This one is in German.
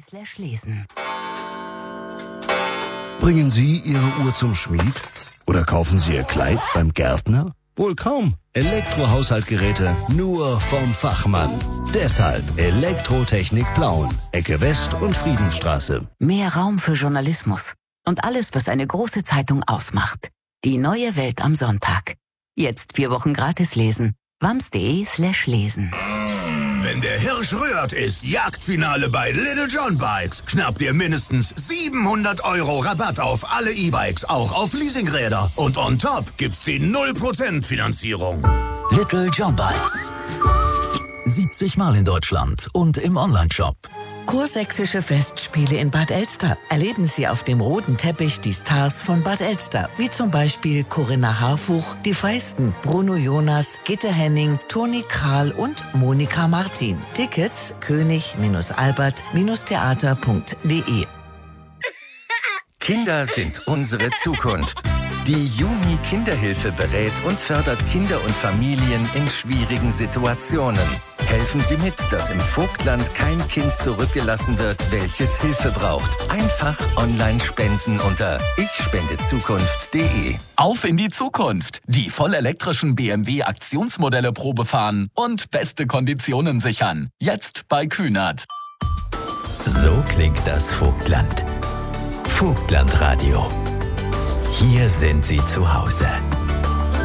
www.wamsde/lesen. Bringen Sie Ihre Uhr zum Schmied? Oder kaufen Sie Ihr Kleid beim Gärtner? Wohl kaum. Elektrohaushaltgeräte nur vom Fachmann. Deshalb Elektrotechnik Plauen, Ecke West und Friedensstraße. Mehr Raum für Journalismus und alles, was eine große Zeitung ausmacht. Die neue Welt am Sonntag. Jetzt 4 Wochen gratis lesen. wams.de/lesen. Wenn der Hirsch rührt, ist Jagdfinale bei Little John Bikes. Schnapp dir mindestens 700 € Rabatt auf alle E-Bikes, auch auf Leasingräder. Und on top gibt's die 0% Finanzierung. Little John Bikes. 70 Mal in Deutschland und im Onlineshop. Kursächsische Festspiele in Bad Elster. Erleben Sie auf dem roten Teppich die Stars von Bad Elster, wie zum Beispiel Corinna Harfuch, die Feisten, Bruno Jonas, Gitte Henning, Toni Kral und Monika Martin. Tickets könig-albert-theater.de. Kinder sind unsere Zukunft. Die Juni Kinderhilfe berät und fördert Kinder und Familien in schwierigen Situationen. Helfen Sie mit, dass im Vogtland kein Kind zurückgelassen wird, welches Hilfe braucht. Einfach online spenden unter ichspendezukunft.de. Auf in die Zukunft! Die vollelektrischen BMW Aktionsmodelle Probe fahren und beste Konditionen sichern. Jetzt bei Kühnert. So klingt das Vogtland. Vogtlandradio. Hier sind Sie zu Hause.